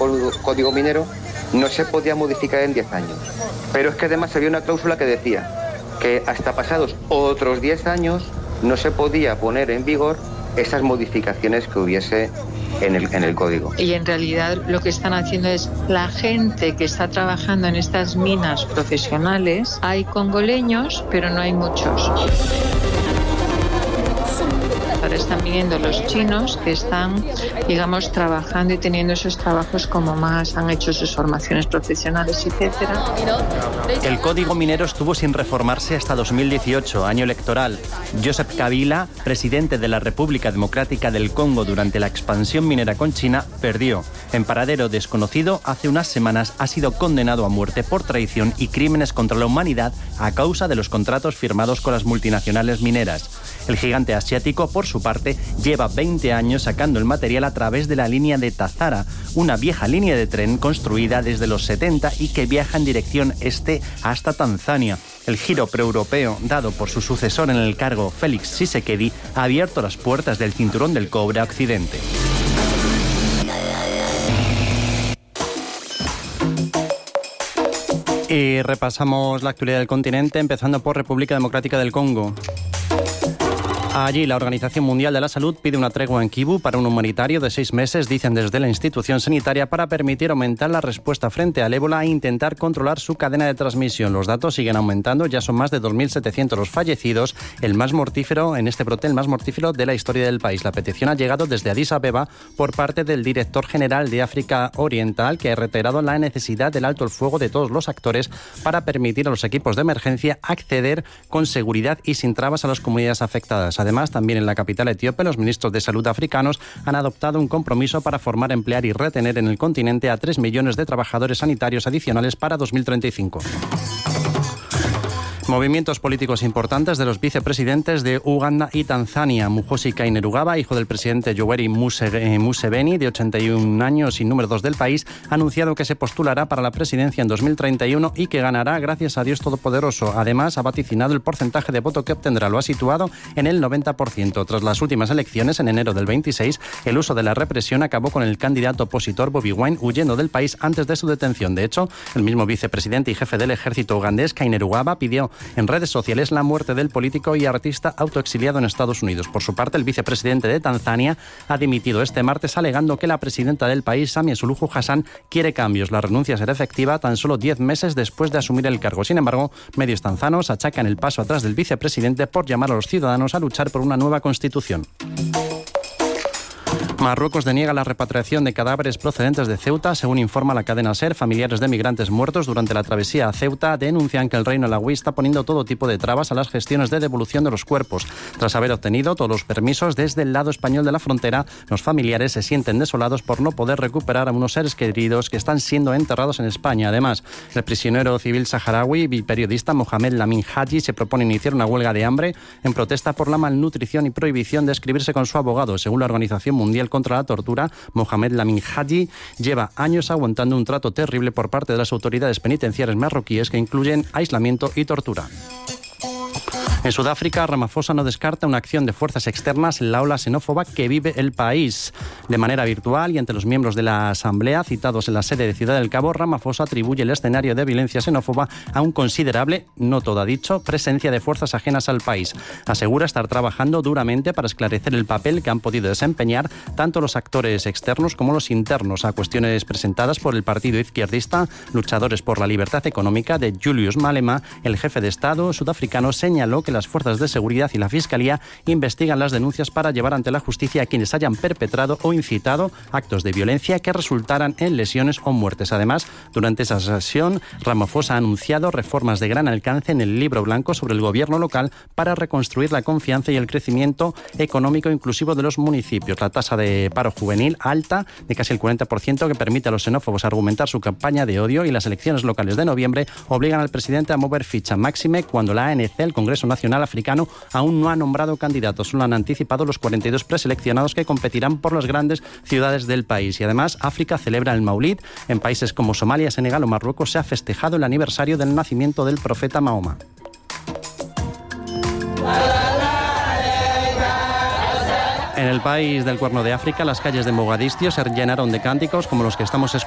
código minero no se podía modificar en 10 años. Pero es que además había una cláusula que decía que hasta pasados otros 10 años no se podía poner en vigor esas modificaciones que hubiese en el código. Y en realidad lo que están haciendo es la gente que está trabajando en estas minas profesionales. Hay congoleños, pero no hay muchos. Ahora están viniendo los chinos que están, digamos, trabajando y teniendo esos trabajos como más, han hecho sus formaciones profesionales, etcétera. El código minero estuvo sin reformarse hasta 2018, año electoral. Joseph Kabila, presidente de la República Democrática del Congo durante la expansión minera con China, perdió. En paradero desconocido, hace unas semanas ha sido condenado a muerte por traición y crímenes contra la humanidad a causa de los contratos firmados con las multinacionales mineras. El gigante asiático, por su parte, lleva 20 años sacando el material a través de la línea de Tazara, una vieja línea de tren construida desde los 70 y que viaja en dirección este hasta Tanzania. El giro proeuropeo dado por su sucesor en el cargo, Félix Tshisekedi, ha abierto las puertas del cinturón del cobre a Occidente. Y repasamos la actualidad del continente, empezando por República Democrática del Congo. Allí, la Organización Mundial de la Salud pide una tregua en Kivu para un humanitario de 6 meses, dicen desde la institución sanitaria, para permitir aumentar la respuesta frente al ébola e intentar controlar su cadena de transmisión. Los datos siguen aumentando, ya son más de 2.700 los fallecidos, el más mortífero en este brote, el más mortífero de la historia del país. La petición ha llegado desde Addis Abeba por parte del director general de África Oriental, que ha reiterado la necesidad del alto el fuego de todos los actores para permitir a los equipos de emergencia acceder con seguridad y sin trabas a las comunidades afectadas. Además, también en la capital etíope, los ministros de salud africanos han adoptado un compromiso para formar, emplear y retener en el continente a 3 millones de trabajadores sanitarios adicionales para 2035. Movimientos políticos importantes de los vicepresidentes de Uganda y Tanzania. Muhoozi Kainerugaba, hijo del presidente Yoweri Museveni, de 81 años y número 2 del país, ha anunciado que se postulará para la presidencia en 2031 y que ganará gracias a Dios Todopoderoso. Además, ha vaticinado el porcentaje de voto que obtendrá. Lo ha situado en el 90%. Tras las últimas elecciones, en enero del 26, el uso de la represión acabó con el candidato opositor Bobi Wine huyendo del país antes de su detención. De hecho, el mismo vicepresidente y jefe del ejército ugandés, Kainerugaba, pidió en redes sociales la muerte del político y artista autoexiliado en Estados Unidos. Por su parte, el vicepresidente de Tanzania ha dimitido este martes alegando que la presidenta del país, Samia Suluhu Hassan, quiere cambios. La renuncia será efectiva tan solo 10 meses después de asumir el cargo. Sin embargo, medios tanzanos achacan el paso atrás del vicepresidente por llamar a los ciudadanos a luchar por una nueva constitución. Marruecos deniega la repatriación de cadáveres procedentes de Ceuta. Según informa la cadena SER, familiares de migrantes muertos durante la travesía a Ceuta denuncian que el Reino Alawí está poniendo todo tipo de trabas a las gestiones de devolución de los cuerpos. Tras haber obtenido todos los permisos desde el lado español de la frontera, los familiares se sienten desolados por no poder recuperar a unos seres queridos que están siendo enterrados en España. Además, el prisionero civil saharaui y periodista Mohamed Lamin Haji se propone iniciar una huelga de hambre en protesta por la malnutrición y prohibición de escribirse con su abogado. Según la Organización Mundial contra la Tortura, Mohamed Lamin Haji lleva años aguantando un trato terrible por parte de las autoridades penitenciarias marroquíes que incluyen aislamiento y tortura. En Sudáfrica, Ramaphosa no descarta una acción de fuerzas externas en la ola xenófoba que vive el país. De manera virtual y ante los miembros de la Asamblea citados en la sede de Ciudad del Cabo, Ramaphosa atribuye el escenario de violencia xenófoba a un considerable, no todo ha dicho, presencia de fuerzas ajenas al país. Asegura estar trabajando duramente para esclarecer el papel que han podido desempeñar tanto los actores externos como los internos a cuestiones presentadas por el partido izquierdista Luchadores por la Libertad Económica de Julius Malema. El jefe de Estado sudafricano señaló que las fuerzas de seguridad y la Fiscalía investigan las denuncias para llevar ante la justicia a quienes hayan perpetrado o incitado actos de violencia que resultaran en lesiones o muertes. Además, durante esa sesión, Ramaphosa ha anunciado reformas de gran alcance en el Libro Blanco sobre el gobierno local para reconstruir la confianza y el crecimiento económico inclusivo de los municipios. La tasa de paro juvenil alta, de casi el 40%, que permite a los xenófobos argumentar su campaña de odio, y las elecciones locales de noviembre obligan al presidente a mover ficha, máxime cuando la ANC, el Congreso Nacional Africano, aún no ha nombrado candidatos. Solo han anticipado los 42 preseleccionados que competirán por las grandes ciudades del país. Y además, África celebra el Maulid. En países como Somalia, Senegal o Marruecos se ha festejado el aniversario del nacimiento del profeta Mahoma. En el país del Cuerno de África, las calles de Mogadiscio se llenaron de cánticos como los que estamos escuchando